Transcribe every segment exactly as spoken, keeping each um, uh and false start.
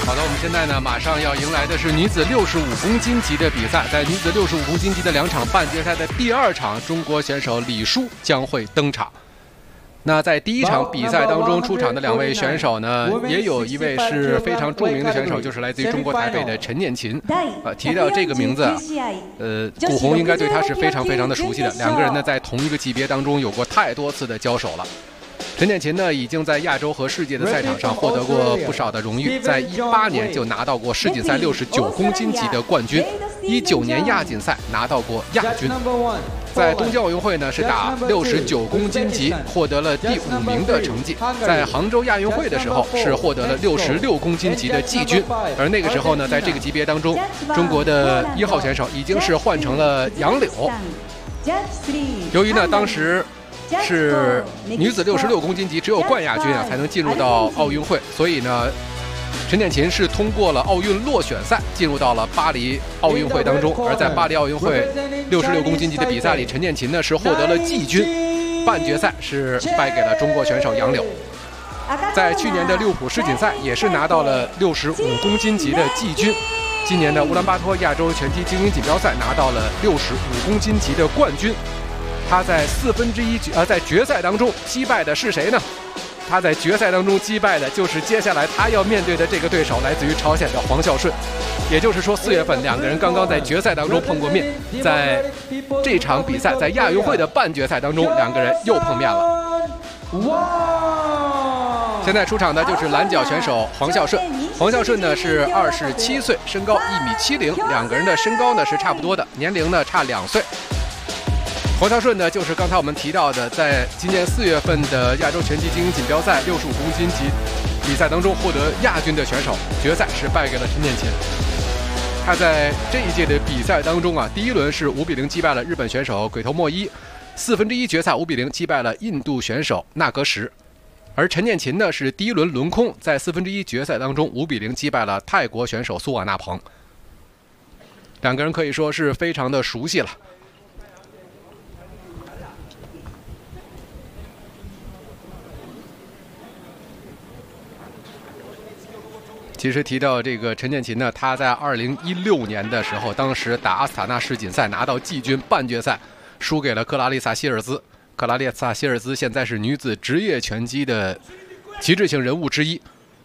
好的，我们现在呢马上要迎来的是女子六十五公斤级的比赛，在女子六十五公斤级的两场半决赛的第二场，中国选手李舒将会登场。那在第一场比赛当中出场的两位选手呢，也有一位是非常著名的选手，就是来自于中国台北的陈念琴。呃，提到这个名字啊，呃，古红应该对他是非常非常的熟悉的。两个人呢在同一个级别当中有过太多次的交手了。陈念琴呢，已经在亚洲和世界的赛场上获得过不少的荣誉，在一八年就拿到过世锦赛六十九公斤级的冠军，一九年亚锦赛拿到过亚军，在东京奥运会呢是打六十九公斤级获得了第五名的成绩，在杭州亚运会的时候是获得了六十六公斤级的季军，而那个时候呢，在这个级别当中，中国的一号选手已经是换成了杨柳。由于呢当时是女子六十六公斤级只有冠亚军啊才能进入到奥运会，所以呢陈念琴是通过了奥运落选赛进入到了巴黎奥运会当中，而在巴黎奥运会六十六公斤级的比赛里，陈念琴呢是获得了季军，半决赛是败给了中国选手杨柳。在去年的利物浦世锦赛也是拿到了六十五公斤级的季军，今年的乌兰巴托亚洲拳击精英锦标赛拿到了六十五公斤级的冠军。他在四分之一呃，在决赛当中击败的是谁呢？他在决赛当中击败的就是接下来他要面对的这个对手，来自于朝鲜的黄孝顺。也就是说，四月份两个人刚刚在决赛当中碰过面，在这场比赛，在亚运会的半决赛当中，两个人又碰面了。现在出场的就是蓝角选手黄孝顺。黄孝顺呢是二十七岁，身高一米七零，两个人的身高呢是差不多的，年龄呢差两岁。黄孝顺呢，就是刚才我们提到的，在今年四月份的亚洲拳击精英锦标赛六十五公斤级比赛当中获得亚军的选手，决赛是败给了陈念琴。他在这一届的比赛当中啊，第一轮是五比零击败了日本选手鬼头莫一，四分之一决赛五比零击败了印度选手纳格什，而陈念琴呢是第一轮轮空，在四分之一决赛当中五比零击败了泰国选手苏瓦纳彭。两个人可以说是非常的熟悉了。其实提到这个陈念琴呢，她在二零一六年的时候，当时打阿斯塔纳世锦赛拿到季军，半决赛输给了克拉丽萨希尔兹。克拉丽萨希尔兹现在是女子职业拳击的旗帜性人物之一。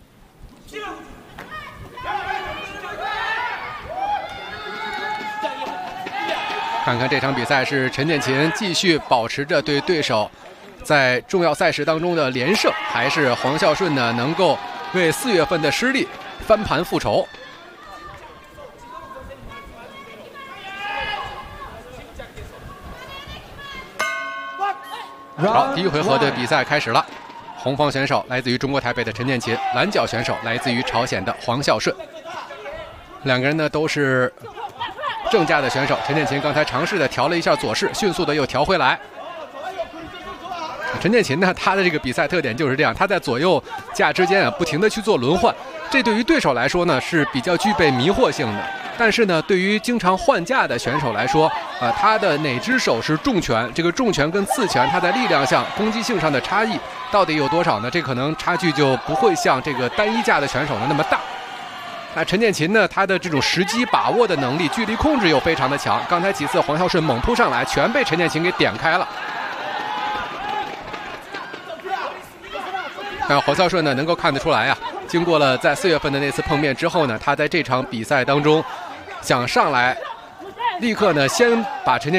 看看这场比赛是陈念琴继续保持着对对手在重要赛事当中的连胜，还是黄孝顺呢能够为四月份的失利翻盘复仇？好，第一回合的比赛开始了。红方选手来自于中国台北的陈念琴，蓝角选手来自于朝鲜的黄孝顺。两个人呢都是正架的选手。陈念琴刚才尝试的调了一下左势，迅速的又调回来。陈念琴呢，他的这个比赛特点就是这样，他在左右架之间啊不停的去做轮换，这对于对手来说呢是比较具备迷惑性的。但是呢，对于经常换架的选手来说，呃，他的哪只手是重拳？这个重拳跟刺拳，它在力量上、攻击性上的差异到底有多少呢？这可能差距就不会像这个单一架的选手呢那么大。那陈念琴呢，他的这种时机把握的能力、距离控制又非常的强。刚才几次黄孝顺猛扑上来，全被陈念琴给点开了。那黄孝顺呢，能够看得出来啊，经过了在四月份的那次碰面之后呢，他在这场比赛当中想上来，立刻呢先把陈念